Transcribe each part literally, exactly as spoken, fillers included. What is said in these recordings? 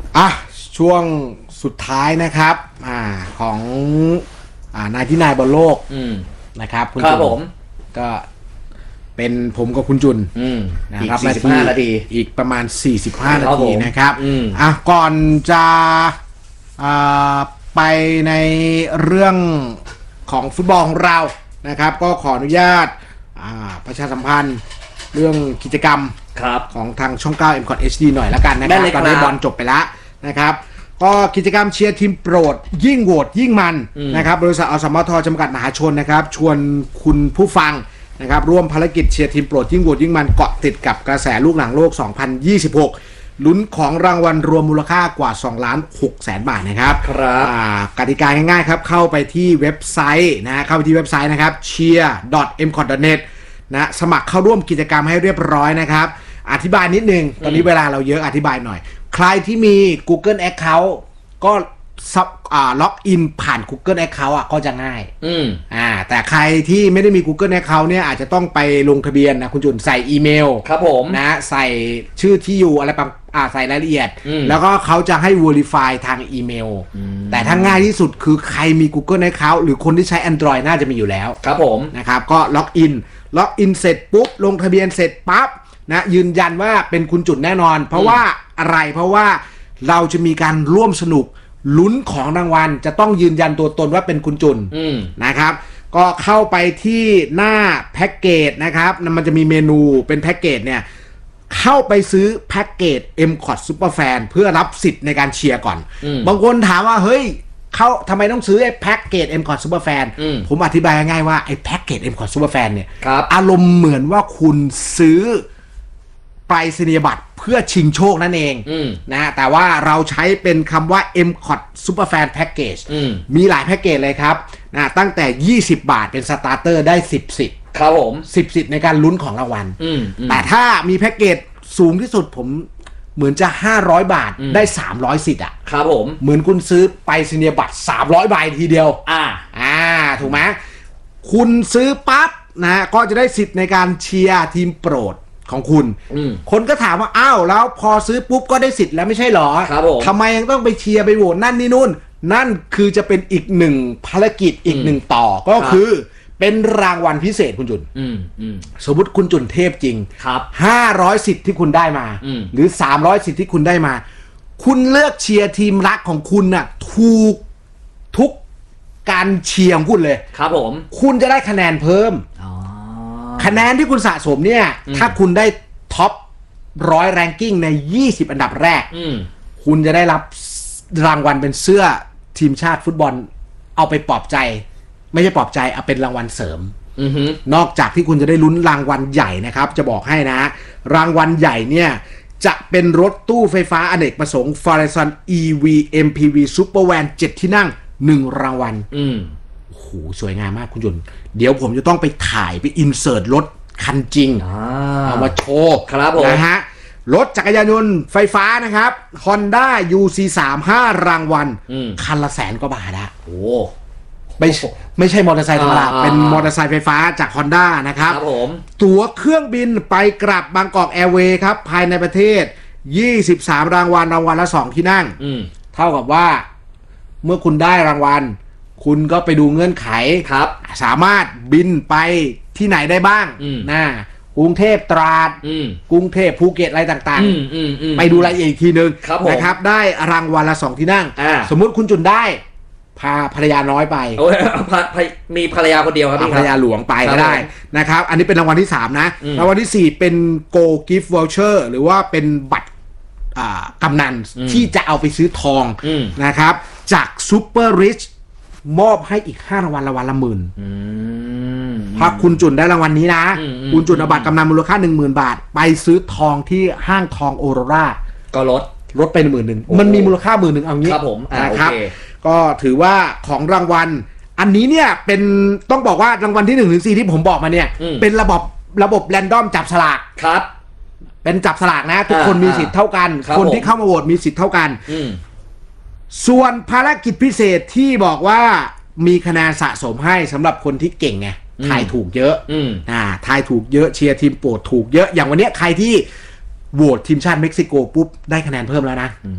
อ่ะช่วงสุดท้ายนะครับอ่าของอ่านายที่นายบอลโลกนะครับคุณจุนผมก็เป็นผมกับคุณจุนนะครับอีกสี่สิบห้านาทีอีกประมาณสี่สิบห้านาทีนะครับอ่ะก่อนจะอ่าไปในเรื่องของฟุตบอลของเรานะครับก็ขออนุญาตอ่าประชาสัมพันธ์เรื่องกิจกรรมของทางช่องเก้า เอ็ม คอท เอช ดี หน่อยละกันนะครับตอนนี้บอลจบไปแล้วนะครับก็กิจกรรมเชียร์ทีมโปรดยิ่งโหวตยิ่งมันนะครับบริษัทอสมทจำกัดมหาชนนะครับชวนคุณผู้ฟังนะครับร่วมภารกิจเชียร์ทีมโปรดยิ่งโหวตยิ่งมันเกาะติดกับกระแสลูกหนังโลกสองพันยี่สิบหกลุ้นของรางวัลรวมมูลค่ากว่าสองล้านหกแสนบาทนะครับครับกติกาง่ายๆครับเข้าไปที่เว็บไซต์นะเข้าไปที่เว็บไซต์นะครับ เชียร์ ดอท เอ็ม คอท ดอท เน็ต นะสมัครเข้าร่วมกิจกรรมให้เรียบร้อยนะครับอธิบายนิดนึงตอนนี้เวลาเราเยอะอธิบายหน่อยใครที่มี Google Account ก็อ่าล็อกอินผ่าน Google Account อ่ะก็จะง่ายอืมอ่าแต่ใครที่ไม่ได้มี Google Account เนี่ยอาจจะต้องไปลงทะเบียนนะคุณจุนใส่อีเมลครับผมนะใส่ชื่อที่อยู่อะไรบางอ่าใส่รายละเอียดแล้วก็เขาจะให้ Verify ทางอีเมลแต่ถ้าง่ายที่สุดคือใครมี Google Account หรือคนที่ใช้ Android น่าจะมีอยู่แล้วครับผมนะครับก็ล็อกอินล็อกอินเสร็จปุ๊บลงทะเบียนเสร็จปั๊บนะยืนยันว่าเป็นคุณจุนแน่นอนเพราะว่าอะไรเพราะว่าเราจะมีการร่วมสนุกลุ้นของรางวัลจะต้องยืนยันตัวตนว่าเป็นคุณจุนนะครับก็เข้าไปที่หน้าแพ็กเกจนะครับมันจะมีเมนูเป็นแพ็กเกจเนี่ยเข้าไปซื้อแพ็กเกจ เอ็ม คอท Superfan เพื่อรับสิทธิ์ในการเชียร์ก่อนบางคนถามว่าเฮ้ยเขาทำไมต้องซื้อไอ้แพ็กเกจ เอ็ม คอท Superfan ผมอธิบายง่ายๆว่าไอ้แพ็กเกจ เอ็ม คอท Superfan เนี่ยอารมณ์เหมือนว่าคุณซื้อไปรษณียบัตรเพื่อชิงโชคนั่นเองนะแต่ว่าเราใช้เป็นคำว่า เอ็ม คอท Superfan Package มีหลายแพ็กเกจเลยครับนะตั้งแต่ยี่สิบบาทเป็นสตาร์เตอร์ได้สิบสิทธิ์ครับผมสิบสิทธิ์ในการลุ้นของรางวัลแต่ถ้ามีแพ็กเกจสูงที่สุดผมเหมือนจะห้าร้อยบาทได้สามร้อยสิทธิ์อ่ะครับผมเหมือนคุณซื้อไปรษณียบัตรสามร้อยใบทีเดียวอ่าอ่าถูกไหมคุณซื้อปั๊บนะก็จะได้สิทธิ์ในการเชียร์ทีมโปรดของคุณคนก็ถามว่าอ้าวแล้วพอซื้อปุ๊บก็ได้สิทธิ์แล้วไม่ใช่หรอทำไมยังต้องไปเชียร์ไปโหวตนั่นนี่นู่นนั่นคือจะเป็นอีกหนึ่งภารกิจอีกหนึ่งต่อก็คือเป็นรางวัลพิเศษคุณจุนสมมติคุณจุนเทพจริงห้าร้อยสิทธิ์ที่คุณได้มาหรือสามร้อยสิทธิ์ที่คุณได้มาคุณเลือกเชียร์ทีมรักของคุณน่ะถูกทุกการเชียร์ของคุณเลยครับผมคุณจะได้คะแนนเพิ่มคะแนนที่คุณสะสมเนี่ยถ้าคุณได้ท็อปร้อยแรงกิ้งในยี่สิบอันดับแรกคุณจะได้รับรางวัลเป็นเสื้อทีมชาติฟุตบอลเอาไปปลอบใจไม่ใช่ปลอบใจเอาเป็นรางวัลเสริมนอกจากที่คุณจะได้ลุ้นรางวัลใหญ่นะครับจะบอกให้นะรางวัลใหญ่เนี่ยจะเป็นรถตู้ไฟฟ้าอเนกประสงค์ Farizon อี วี เอ็ม พี วี Supervan เจ็ดที่นั่งหนึ่งรางวัลโอ้โหสวยงามมากคุณจุนเดี๋ยวผมจะต้องไปถ่ายไปอินเสิร์ตรถคันจริงเอามาโชว์นะฮะรถจักรยานยนต์ไฟฟ้านะครับ Honda ยู ซี สาม ห้ารางวัลคันละแสนกว่าบาทอะโอ้ไม่ไม่ใช่มอเตอร์ไซค์ธรรมดาเป็นมอเตอร์ไซค์ไฟฟ้าจาก Honda นะครับตั๋วเครื่องบินไปกลับบางกอกแอร์เวย์ครับภายในประเทศยี่สิบสามรางวัลรางวัลละสองที่นั่งเท่ากับว่าเมื่อคุณได้รางวัลคุณก็ไปดูเงื่อนไขครับสามารถบินไปที่ไหนได้บ้างนะกรุงเทพตราดกรุงเทพภูเก็ตอะไรต่างๆไปดูรายละเอียดอีกทีนึงนะครับได้รางวัลละสองที่นั่งสมมุติคุณจุนได้พาภรรยาน้อยไปมีภรรยาคนเดียวครับภรรยาหลวงไปก็ได้นะครับอันนี้เป็นรางวัลที่สามนะรางวัลที่สี่เป็น Go Gift Voucher หรือว่าเป็นบัตรกำนันที่จะเอาไปซื้อทองนะครับจาก Super Rich มอบให้อีกห้ารางวัลรางวัลละหมื่นถ้าคุณจุนได้รางวัลนี้นะคุณจุนเอาบัตรกำนันมูลค่า หนึ่งหมื่น บาทไปซื้อทองที่ห้างทองโอโรราก็ลดลดไป หนึ่งหมื่น หนึ่งมันมีมูลค่า หมื่น หนึ่งเอางี้ครับผมนะครับก็ถือว่าของรางวัลอันนี้เนี่ยเป็นต้องบอกว่ารางวัลที่หนึ่งถึงสี่ที่ผมบอกมาเนี่ยเป็นระบบระบบแรนดอมจับฉลากครับเป็นจับฉลากนะทุกคนมีสิทธิ์เท่ากันคนที่เข้ามาโหวตมีสิทธิ์เท่ากันส่วนภารกิจพิเศษที่บอกว่ามีคะแนนสะสมให้สำหรับคนที่เก่งไงทายถูกเยอะอ่าทายถูกเยอะเชียร์ทีมโปรดถูกเยอะอย่างวันนี้ใครที่โหวตทีมชาติเม็กซิโกปุ๊บได้คะแนนเพิ่มแล้วนะ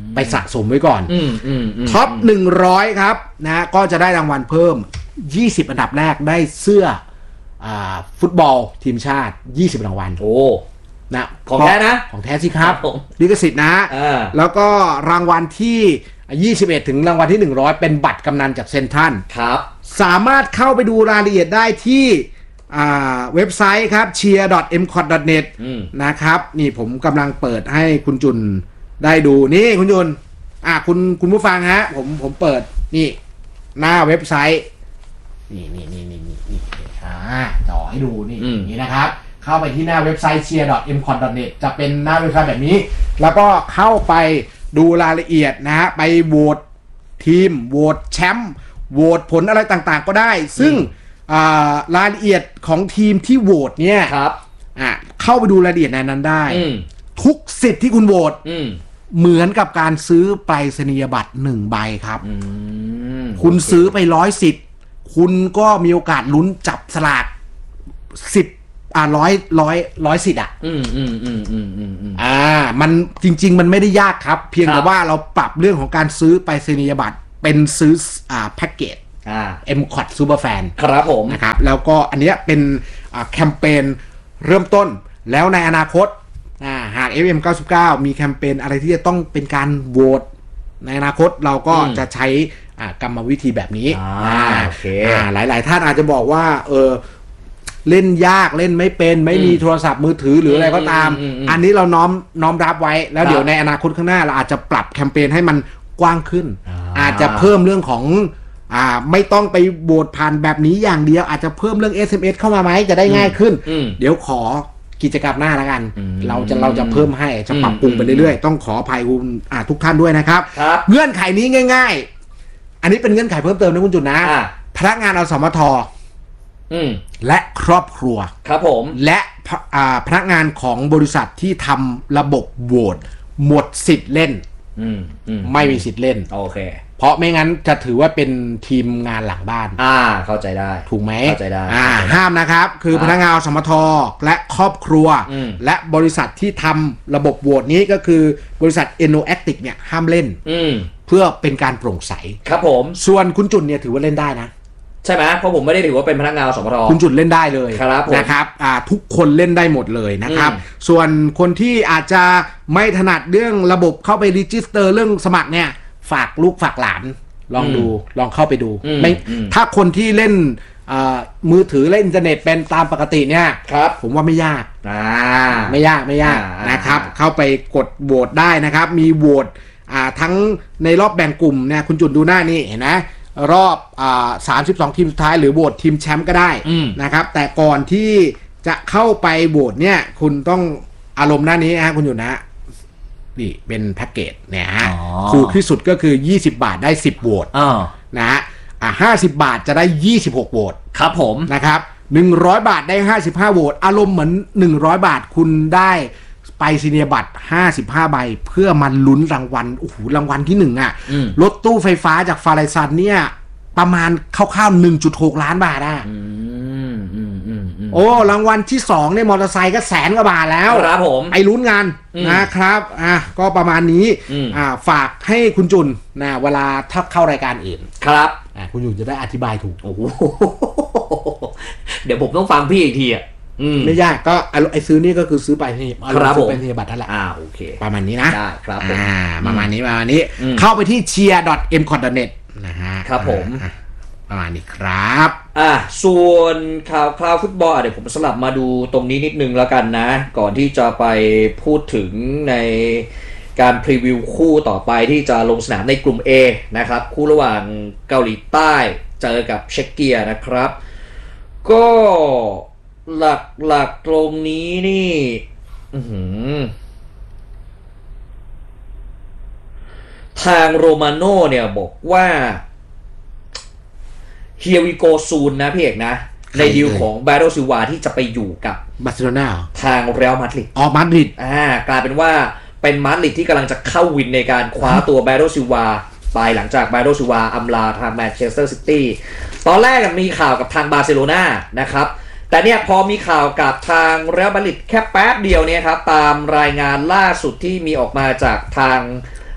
ไปสะสมไว้ก่อนท็อปหนึ่งร้อยครับนะก็จะได้รางวัลเพิ่มยี่สิบอันดับแรกได้เสื้ออ่าฟุตบอลทีมชาติยี่สิบรางวัลโอ้นะของแท้นะของแท้สิครับลิขสิทธิ์นะแล้วก็รางวัลที่ยี่สิบเอ็ดถึงรางวัลที่หนึ่งร้อยเป็นบัตรกำนันจากเซ็นทรัลครับสามารถเข้าไปดูรายละเอียดได้ที่เว็บไซต์ครับ เชียร์ ดอท เอ็ม คอท ดอท เน็ต นะครับนี่ผมกำลังเปิดให้คุณจุนได้ดูนี่คุณจุนอ่ะคุณคุณผู้ฟังฮะผมผมเปิดนี่หน้าเว็บไซต์นี่นี่นี่นี่นี่นี่อ่าจ่อให้ดูนี่นี่นะครับเข้าไปที่หน้าเว็บไซต์ เชียร์ ดอท เอ็ม คอท ดอท เน็ต จะเป็นหน้าเว็บไซต์แบบนี้แล้วก็เข้าไปดูรายละเอียดนะฮะไปโหวตทีมโหวตแชมป์โหวตผลอะไรต่างๆก็ได้ซึ่งรายละเอียดของทีมที่โหวตเนี่ยครับอ่ะเข้าไปดูรายละเอียดในนั้นได้ทุกสิทธิ์ที่คุณโหวตเหมือนกับการซื้อไปรษณียบัตรหนึ่งใบครับคุณซื้อไปร้อยสิทธิ์คุณก็มีโอกาสลุ้นจับสลากสิบอ่าร้อยร้อยร้อยสิทธิ์อ่ะอืมอืมอืมอืมอืมอ่ามันจริงๆมันไม่ได้ยากครับเพียงแต่ว่าเราปรับเรื่องของการซื้อไปรษณียบัตรเป็นซื้ออ่าแพ็กเกจอ่าเอ็ม คอท Super Fan ครับผมนะครับแล้วก็อันเนี้ยเป็นอ่าแคมเปญเริ่มต้นแล้วในอนาคตอ่าหาก เอฟ เอ็ม เก้าสิบเก้า มีแคมเปญอะไรที่จะต้องเป็นการโหวตในอนาคตเราก็จะใช้อ่ากรรมวิธีแบบนี้อ่าโอเคอ่าหลายๆท่านอาจจะบอกว่าเออเล่นยากเล่นไม่เป็นไม่มีโทรศัพท์มือถือหรืออะไรก็ตามอันนี้เราน้อมน้อมรับไว้แล้วเดี๋ยวในอนาคตข้างหน้าเราอาจจะปรับแคมเปญให้มันกว้างขึ้นอาจจะเพิ่มเรื่องของอ่าไม่ต้องไปโหวตผ่านแบบนี้อย่างเดียวอาจจะเพิ่มเรื่อง เอส เอ็ม เอส เข้ามาไหมจะได้ง่ายขึ้นเดี๋ยวขอกิจกรรมหน้าแล้วกันเราจะเราจะเพิ่มให้จะปรับปรุงไปเรื่อยๆต้องขออภัยคุณทุกท่านด้วยนะครับเงื่อนไขนี้ง่ายๆอันนี้เป็นเงื่อนไขเพิ่มเติมนะคุณจุนนะพนักงานอสมทและครอบครัวครับผมและพนักงานของบริษัทที่ทำระบบโหวตหมดสิทธิ์เล่นไม่มีสิทธิ์เล่นโอเคเพราะไม่งั้นจะถือว่าเป็นทีมงานหลังบ้านอ่าเข้าใจได้ถูกไหมเข้าใจได้อ่าห้ามนะครับคือพนักงานอสมทและครอบครัวและบริษัทที่ทำระบบโหวตนี้ก็คือบริษัท Ennoactic เนี่ยห้ามเล่นเพื่อเป็นการโปร่งใสครับผมส่วนคุณจุนเนี่ยถือว่าเล่นได้นะใช่ไหมเพราะผมไม่ได้ถือว่าเป็นพนักงานอสมทคุณจุนเล่นได้เลยครับนะครับอ่าทุกคนเล่นได้หมดเลยนะครับส่วนคนที่อาจจะไม่ถนัดเรื่องระบบเข้าไปรีจิสเตอร์เรื่องสมัครเนี่ยฝากลูกฝากหลานลองดูลองเข้าไปดูไม่ถ้าคนที่เล่นมือถือเล่นอินเทอร์เน็ตเป็นตามปกติเนี่ยครับผมว่าไม่ยากไม่ยากไม่ยากนะครับเข้าไปกดโหวตได้นะครับมีโหวตทั้งในรอบแบ่งกลุ่มเนี่ยคุณจุนดูหน้านี่เห็นไหมรอบอ่าสามสิบสองทีมสุดท้ายหรือโหวตทีมแชมป์ก็ได้นะครับแต่ก่อนที่จะเข้าไปโหวตเนี่ยคุณต้องอารมณ์หน้านี้ฮะคุณอยู่นะนี่เป็นแพ็กเกจเนี่ยฮะถูกที่สุดก็คือยี่สิบบาทได้สิบโหวตนะฮะอ่าห้าสิบบาทจะได้ยี่สิบหกโหวตครับผมนะครับหนึ่งร้อยบาทได้ห้าสิบห้าโหวตอารมณ์เหมือนหนึ่งร้อยบาทคุณได้ไปซีเนียบัตรห้าสิบห้าใบเพื่อมาลุ้นรางวัลโอ้โหรางวัลที่หนึ่งอ่ะรถตู้ไฟฟ้าจากฟาไรซันเนี่ยประมาณคร่าวๆ หนึ่งจุดหก ล้านบาทอ่ะโอ้รางวัลที่สองเนี่ยมอเตอร์ไซค์ก็แสนกว่าบาทแล้วครับผมไอ้ลุ้นงานนะครับอ่ะก็ประมาณนี้อ่าฝากให้คุณจุนนะเวลาถ้าเข้ารายการอื่นครับอ่ะคุณจุนจะได้อธิบายถูกโอ้โหเดี๋ยวผมต้องฟังพี่อีกทีอ่ะไม่ยากก็ไอ้ซื้อนี่ก็คือซื้อไปที่ครับผมไปที่บัตรนั่นแหละอ่าโอเคประมาณนี้นะได้ครับผมอ่าประมาณนี้ประมาณนี้เข้าไปที่ เชียร์ ดอท เอ็ม คอท ดอท เน็ต นะฮะครับผมประมาณนี้ครับอ่าส่วนข่าวคราวฟุตบอลเดี๋ยวผมสลับมาดูตรงนี้นิดนึงแล้วกันนะก่อนที่จะไปพูดถึงในการพรีวิวคู่ต่อไปที่จะลงสนามในกลุ่ม A นะครับคู่ระหว่างเกาหลีใต้เจอกับเช็กเกียนะครับก็หลักหลักตรงนี้นี่ทางโรมาโน่เนี่ยบอกว่า Here we go soon นะพี่เอกนะในดีลของบาโรซิลวาที่จะไปอยู่กับบาร์เซโลนาทางเรอัลมาดริดอ๋อมาดริดอ่ากลายเป็นว่าเป็นมาดริดที่กำลังจะเข้าวินในการคว้าตัวบาโรซิลวาไปหลังจากบาโรซิลวาอำลาทางแมนเชสเตอร์ซิตี้ตอนแรกมีข่าวกับทางบาร์เซโลนานะครับแต่เนี่ยพอมีข่าวกับทางเรอัลมาดริดแค่แป๊บเดียวเนี่ยครับตามรายงานล่าสุดที่มีออกมาจากทาง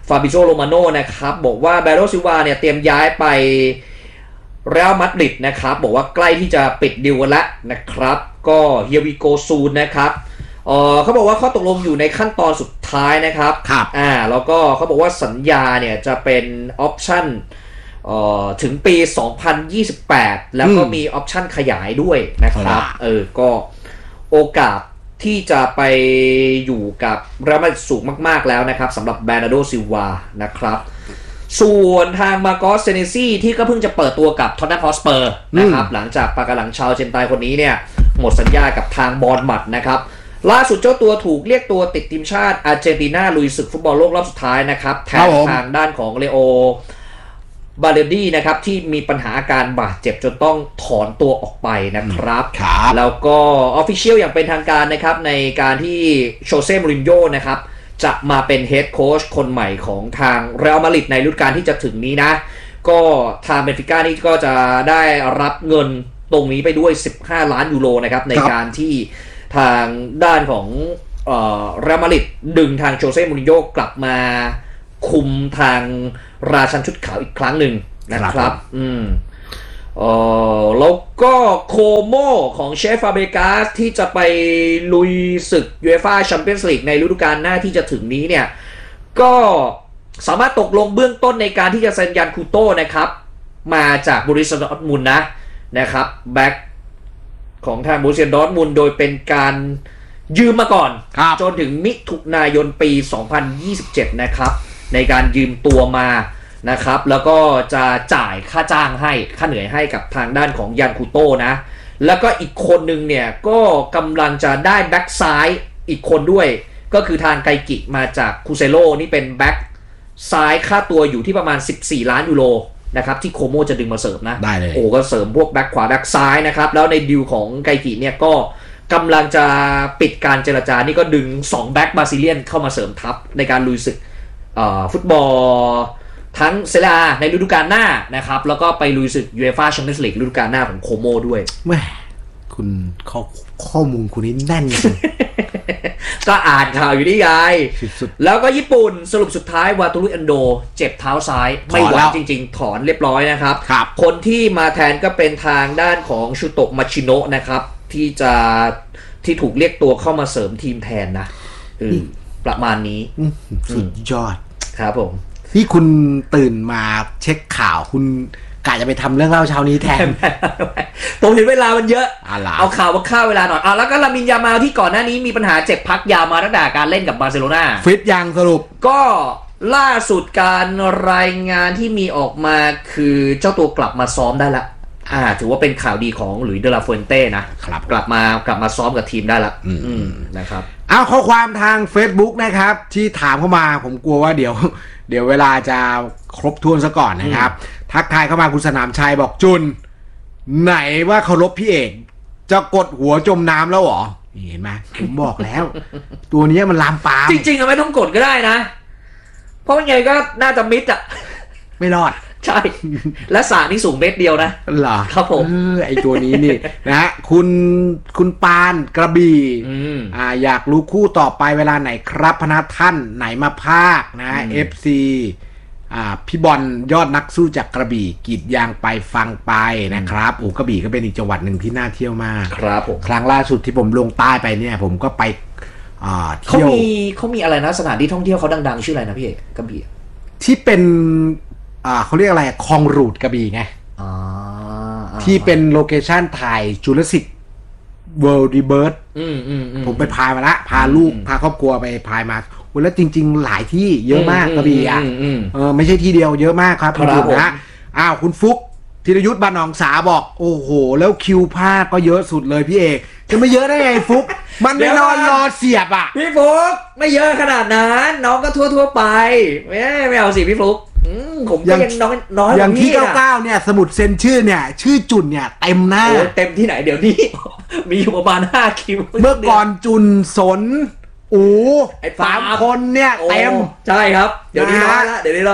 ฟาบิโซโรมาโนนะครับบอกว่าเบโรซิลวาเนี่ยเตรียมย้ายไปเรอัลมาดริดนะครับบอกว่าใกล้ที่จะปิดดีลกันแล้วนะครับก็เฮียวีโกซูนนะครับเออเขาบอกว่าข้อตกลงอยู่ในขั้นตอนสุดท้ายนะครับครับอ่าแล้วก็เขาบอกว่าสัญญาเนี่ยจะเป็นออปชั่นเอ่อถึงปีสองพันยี่สิบแปดแล้วก็มีออปชั่นขยายด้วยนะครับเออก็โอกาสที่จะไปอยู่กับเรอัลมาดริดสูงมากๆแล้วนะครับสำหรับเบร์นาร์โดซิลวานะครับส่วนทางมาโกสเซเนซี่ที่ก็เพิ่งจะเปิดตัวกับท็อตแนมฮอตสเปอร์นะครับหลังจากปากกาหลังชาวเจนไตคนนี้เนี่ยหมดสัญญากับทางบอร์นมัธนะครับล่าสุดเจ้าตัวถูกเรียกตัวติดทีมชาติอาร์เจนตินาลุยศึกฟุตบอลโลกรอบสุดท้ายนะครับแทนทางด้านของเลโอบาเลดี้นะครับที่มีปัญหาอาการบาดเจ็บจนต้องถอนตัวออกไปนะครับแล้วก็ออฟฟิเชียลอย่างเป็นทางการนะครับในการที่โชเซ่มูรินโญ่นะครับจะมาเป็นเฮดโค้ชคนใหม่ของทางเรอัลมาดริดในฤดูกาลที่จะถึงนี้นะก็ทางเบนฟิก้านี่ก็จะได้รับเงินตรงนี้ไปด้วยสิบห้าล้านยูโรนะครับในการที่ทางด้านของเอ่อเรอัลมาดริดดึงทางโชเซ่มูรินโญ่กลับมาคุมทางราชันชุดขาวอีกครั้งหนึ่งนะครับอืมเอ่อแล้วก็โคโมของเชฟฟาเบกาสที่จะไปลุยศึกยูเอฟ่าแชมเปี้ยนส์ลีกในฤดูกาลหน้าที่จะถึงนี้เนี่ยก็สามารถตกลงเบื้องต้นในการที่จะเซ็นยันคูโต้นะครับมาจากบริษัทดอร์ทมุนด์นะนะครับแบ็คของทางบรูเซียดอร์ทมุนด์โดยเป็นการยืมมาก่อนจนถึงมิถุนายนปีสองพันยี่สิบเจ็ดนะครับในการยืมตัวมานะครับแล้วก็จะจ่ายค่าจ้างให้ค่าเหนื่อยให้กับทางด้านของยันคูโต้นะแล้วก็อีกคนนึงเนี่ยก็กำลังจะได้แบ็กซ้ายอีกคนด้วยก็คือทางไกกิมาจากคูเซโร่นี่เป็นแบ็กซ้ายค่าตัวอยู่ที่ประมาณสิบสี่ล้านยูโรนะครับที่โคโมจะดึงมาเสริมนะได้เลยโอ้ก็เสริมพวกแบ็กขวาแบ็กซ้ายนะครับแล้วในดีลของไกกิเนี่ยก็กำลังจะปิดการเจรจานี่ก็ดึงสองแบ็กบราซิเลียนเข้ามาเสริมทัพในการลุยศึกฟุตบอลทั้งเซเรียในฤดูกาลหน้านะครับแล้วก็ไปลุยศึกยูเอฟ่าแชมเปี้ยนส์ลีกฤดูกาลหน้าของโคโมด้วยแม่คุณข้อข้อมูลคุณนี่แน่นจริงก็อ่านข่าวอยู่นี่ไงแล้วก็ญี่ปุ่นสรุปสุดท้ายวาตูรุเอนโดเจ็บเท้าซ้ายไม่ไหวจริงๆถอนเรียบร้อยนะครับคนที่มาแทนก็เป็นทางด้านของชูโตะมาชิโนะนะครับที่จะที่ถูกเรียกตัวเข้ามาเสริมทีมแทนนะประมาณนี้สุดยอดครับผมที่คุณตื่นมาเช็คข่าวคุณกะจะไปทำเรื่องเล่าเช้านี้แทนผมเห็นเวลามันเยอะเอาข่าวมาฆ่าเวลาหน่อยเอาแล้วก็ลามินยามาลที่ก่อนหน้านี้มีปัญหาเจ็บพักยาวมาตั้งแต่การเล่นกับบาร์เซโลนาฟิตยังสรุปก็ล่าสุดการรายงานที่มีออกมาคือเจ้าตัวกลับมาซ้อมได้ละอ่าถือว่าเป็นข่าวดีของหลุยส์เดลาฟูเอนเต้นะครับกลับมากลับมาซ้อมกับทีมได้ละอืมนะครับเอาข้อความทาง Facebook นะครับที่ถามเข้ามาผมกลัวว่าเดี๋ยวเดี๋ยวเวลาจะครบถ้วนซะก่อนนะครับทักทายเข้ามาคุณสนามชัยบอกจุนไหนว่าเคารพพี่เอกจะกดหัวจมน้ำแล้วหรอเห็นไหมผมบอกแล้ว ตัวนี้มันลามปามจริงๆไม่ต้องกดก็ได้นะเพราะยังไงก็น่าจะมิดอ่ะไม่รอดใช่และสานี่สูงเมตรเดียวนะเหรอครับผมเออไอตัวนี้นี่ นะฮะคุณคุณปานกระบี่อ่าอยากรู้คู่ต่อไปเวลาไหนครับพนักท่านไหนมาภาคนะ เอฟ ซี อ่าพี่บอลยอดนักสู้จากกระบี่กีดยางไปฟังไปนะครับโอ้กระบี่ก็เป็นอีกจังหวัดหนึ่งที่น่าเที่ยวมากครับผมครั้งล่าสุดที่ผมลงใต้ไปเนี่ยผมก็ไปอ่าเที่ยวเขามีเขามีอะไรนะสถานที่ท่องเที่ยวเขาดังๆชื่ออะไรนะพี่เอกกระบี่ที่เป็นอ่าเขาเรียกอะไรคลองรูทกระบี่ไงที่เป็นโลเคชั่นถ่ายจูราสสิกเวิลด์รีเบิร์ธผมไปพายมาละพาลูกพาครอบครัวไปพายมาแล้วจริงๆหลายที่เยอะมากกระบี่อ่ะเออไม่ใช่ที่เดียวเยอะมากครับคุณผู้ชมนะอ้าวคุณฟุกธีรยุทธบานหนองสาบอกโอ้โหแล้วคิวภาคก็เยอะสุดเลยพี่เอกจะไม่เยอะได้ไงฟุกมันไม่นอนรอเสียบอ่ะพี่ฟุกไม่เยอะขนาดนั้นน้องก็ทั่วๆไปไม่ไม่เอาสิพี่ฟุกผมก็ยังน้อยน้อยอย่างที่เก้าเก้าเนี่ยสมุดเซ็นชื่อเนี่ยชื่อจุนเนี่ยเต็มหน้าเต็มที่ไหนเดี๋ยวนี้มีอยู่ประมาณห้าคิวเมื่อก่อนจุนสนอูสามคนเนี่ยเต็มใช่ครับเดี๋ยวนี้น้อยละเดี๋ยวนี้น้อยละ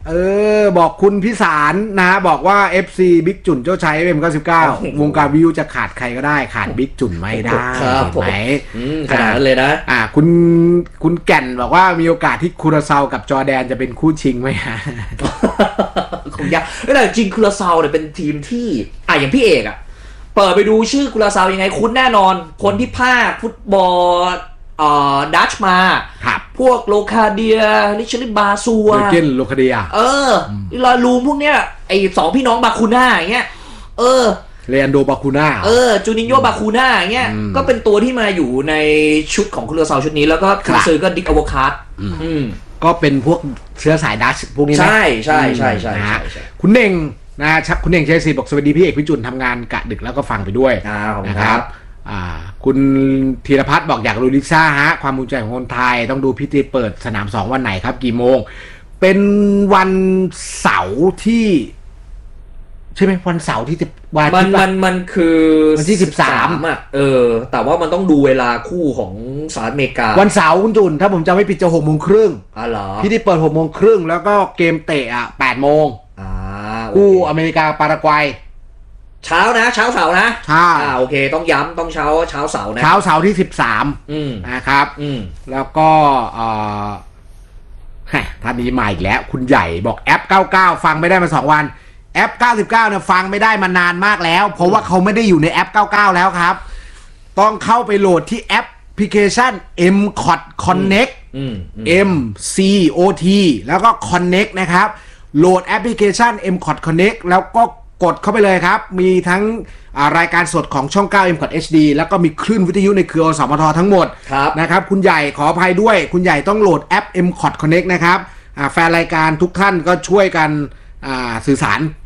เออบอกคุณพิสารนะบอกว่า เอฟ ซี บิ๊กจุนเจ้าชาย เอ็ม เก้าสิบเก้า วงการวิวจะขาดใครก็ได้ขาดบิ๊กจุนไม่ได้เห็นไหมขนาดนั้นเลยนะอ่าคุณคุณแก่นบอกว่ามีโอกาสที่คูราซาวกับจอร์แดนจะเป็นคู่ชิงไหมฮะคงยากแต่จริงคูราซาวเนี่ยเป็นทีมที่อ่ะอย่างพี่เอกอ่ะเปิดไปดูชื่อคูราซาวยังไงคุ้นแน่นอนคนที่พากฟุตบอลเอ่อดัชมาพวกโลคาเดียลิชลิบาซัวเกนโลคาเดียเออลาลูมพวกเนี้ยไอ้สองพี่น้องบาคูน่าอย่างเงี้ยเออเรอันโดบาคูน่าเออจูนิโญ่บาคูน่าอย่างเงี้ยก็เป็นตัวที่มาอยู่ในชุดของคูราซาวชุดนี้แล้วก็คุณซื้อก็ดิกอโวคาร์ดก็เป็นพวกเชื้อสายดัชพวกนี้นะใช่ใช่ใช่ใช่คุณเน่งนะคุณเน่งชัยศรีบอกสวัสดีพี่เอกพี่จุนทำงานกะดึกแล้วก็ฟังไปด้วยนะครับคุณธีรพัฒน์บอกอยากรู้ลิซ่าฮะความภูมิใจของคนไทยต้องดูพิธีเปิดสนามสองวันไหนครับกี่โมงเป็นวันเสาร์ที่ใช่ไหมวันเสาร์ที่จะวันมันมันมันคือวันที่สิบสามอ่ะเออแต่ว่ามันต้องดูเวลาคู่ของสหรัฐอเมริกาวันเสาร์คุณจุนถ้าผมจำไม่ผิดจะหกโมงครึ่งอ๋อเหรอพิธีเปิดหกโมงครึ่งแล้วก็เกมเตะอ่ะแปดโมงอ่าคู่อเมริกาปารากวัยเช้านะเช้าเสาร์นะใช่อ่าโอเคต้องย้ำต้องเช้าเช้าเสาร์นะเช้าเสาร์ที่สิบสามนะครับแล้วก็เอ่อท่านนี้มาอีกแล้วคุณใหญ่บอกแอปเก้าสิบเก้าฟังไม่ได้มาสองวันแอปเก้าสิบเก้าเนี่ยฟังไม่ได้มานานมากแล้วเพราะว่าเขาไม่ได้อยู่ในแอปเก้าสิบเก้าแล้วครับต้องเข้าไปโหลดที่แอปพลิเคชัน เอ็ม ซี โอ ที Connect เอ็ม ซี โอ ที แล้วก็ Connect นะครับโหลดแอปพลิเคชัน เอ็ม ซี โอ ที Connect แล้วก็กดเข้าไปเลยครับมีทั้งรายการสดของช่องเก้า เอ็ม ซี โอ ที เอช ดี แล้วก็มีคลื่นวิทยุในเครืออสมททั้งหมดนะครับคุณใหญ่ขออภัยด้วยคุณใหญ่ต้องโหลดแอป เอ็ม ซี โอ ที Connect นะครับแฟนรายการทุกท่านก็ช่วยกันสื่อสาร